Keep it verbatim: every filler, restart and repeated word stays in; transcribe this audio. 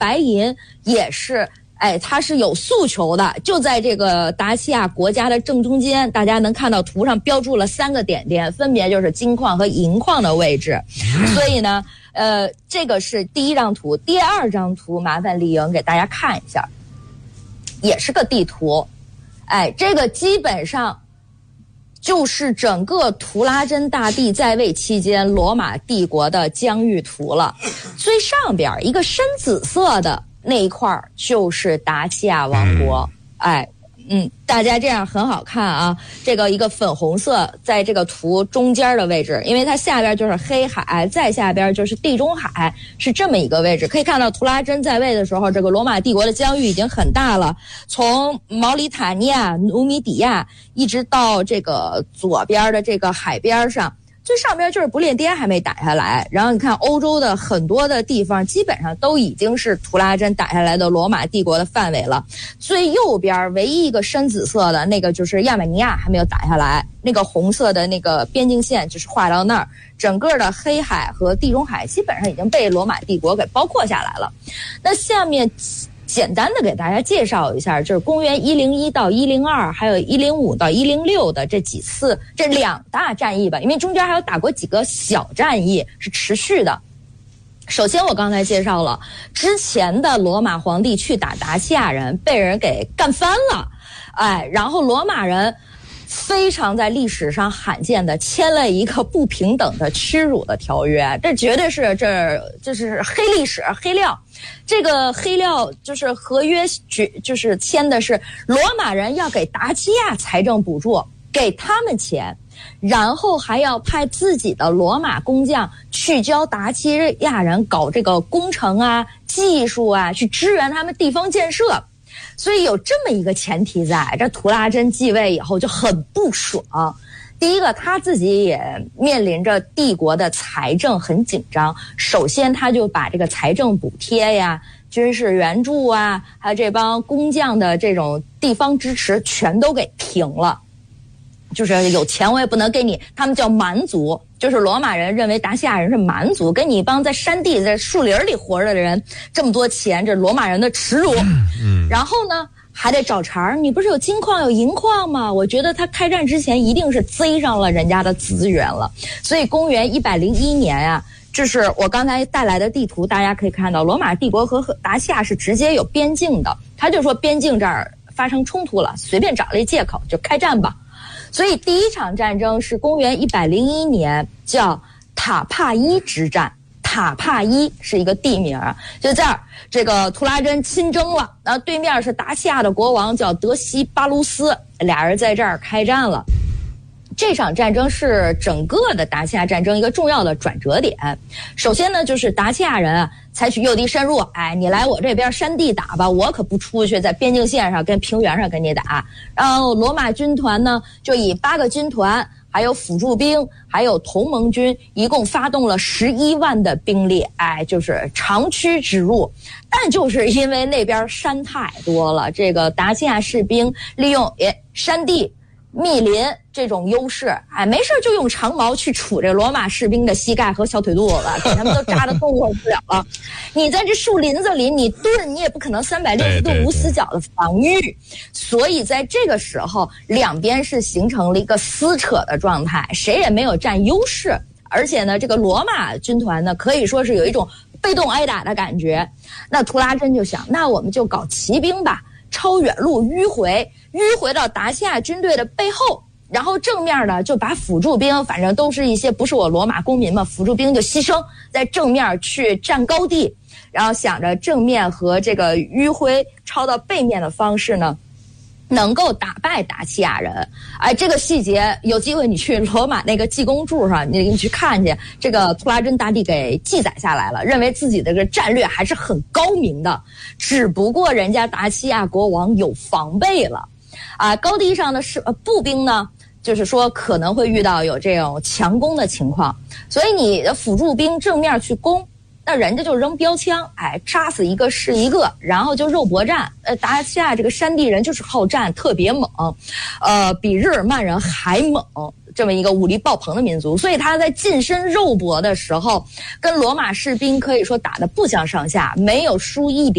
白银也是。哎，它是有诉求的，就在这个达契亚国家的正中间，大家能看到图上标注了三个点点，分别就是金矿和银矿的位置。所以呢，呃，这个是第一张图，第二张图麻烦李莹给大家看一下，也是个地图。哎，这个基本上就是整个图拉真大帝在位期间罗马帝国的疆域图了。最上边一个深紫色的那一块就是达契亚王国，哎，嗯，大家这样很好看啊。这个一个粉红色在这个图中间的位置，因为它下边就是黑海，再下边就是地中海，是这么一个位置。可以看到图拉真在位的时候，这个罗马帝国的疆域已经很大了，从毛里塔尼亚、努米底亚一直到这个左边的这个海边上。最上边就是不列颠还没打下来，然后你看欧洲的很多的地方基本上都已经是图拉真打下来的罗马帝国的范围了。最右边唯一一个深紫色的那个就是亚美尼亚还没有打下来，那个红色的那个边境线就是画到那儿，整个的黑海和地中海基本上已经被罗马帝国给包括下来了。那下面简单的给大家介绍一下，就是公元一零一到一零二，还有一零五到一零六的这几次这两大战役吧，因为中间还有打过几个小战役是持续的。首先我刚才介绍了之前的罗马皇帝去打达契亚人被人给干翻了，哎，然后罗马人非常在历史上罕见的签了一个不平等的屈辱的条约，这绝对是这这是黑历史黑料。这个黑料就是合约就是签的是罗马人要给达契亚财政补助，给他们钱，然后还要派自己的罗马工匠去教达契亚人搞这个工程啊、技术啊，去支援他们地方建设。所以有这么一个前提在，这图拉真继位以后就很不爽。第一个，他自己也面临着帝国的财政很紧张，首先他就把这个财政补贴呀、军事援助啊，还有这帮工匠的这种地方支持全都给停了。就是有钱我也不能给你，他们叫蛮族，就是罗马人认为达契亚人是蛮族，给你一帮在山地在树林里活着的人这么多钱，这是罗马人的耻辱。嗯，然后呢还得找茬儿，你不是有金矿有银矿吗？我觉得他开战之前一定是贼上了人家的资源了。所以公元一百零一年啊，这是我刚才带来的地图，大家可以看到罗马帝国和达契亚是直接有边境的，他就说边境这儿发生冲突了，随便找了一借口就开战吧。所以第一场战争是公元一百零一年，叫塔帕伊之战。塔帕伊是一个地名，就这儿，这个图拉真亲征了，然后对面是达契亚的国王叫德西巴卢斯，俩人在这儿开战了。这场战争是整个的达契亚战争一个重要的转折点。首先呢，就是达契亚人啊采取诱敌深入，哎，你来我这边山地打吧，我可不出去在边境线上跟平原上跟你打。然后罗马军团呢，就以八个军团，还有辅助兵，还有同盟军，一共发动了十一万的兵力，哎，就是长驱直入。但就是因为那边山太多了，这个达契亚士兵利用诶山地密林这种优势，哎，没事就用长矛去杵这罗马士兵的膝盖和小腿肚子，给他们都扎得动弹不了了。你在这树林子里，你盾你也不可能三百六十度无死角的防御，所以在这个时候，两边是形成了一个撕扯的状态，谁也没有占优势。而且呢，这个罗马军团呢，可以说是有一种被动挨打的感觉。那图拉真就想，那我们就搞骑兵吧，超远路迂回，迂回到达契亚军队的背后，然后正面呢就把辅助兵，反正都是一些不是我罗马公民嘛，辅助兵就牺牲在正面去占高地，然后想着正面和这个迂回抄到背面的方式呢，能够打败达契亚人。哎，这个细节有机会你去罗马那个记功柱上，你你去看去，这个图拉真大帝给记载下来了，认为自己的这个战略还是很高明的，只不过人家达契亚国王有防备了。啊，高地上的是呃步兵呢，就是说可能会遇到有这种强攻的情况，所以你的辅助兵正面去攻，那人家就扔标枪，哎，杀死一个是一个，然后就肉搏战。呃，达契亚这个山地人就是好战，特别猛，呃，比日耳曼人还猛，这么一个武力爆棚的民族。所以他在近身肉搏的时候，跟罗马士兵可以说打得不相上下，没有输一点。